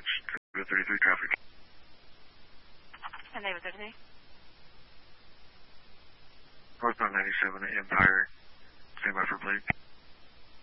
dispatch, 33 traffic. And name is 33? Northbound 97 at Empire. Stand by for Blake.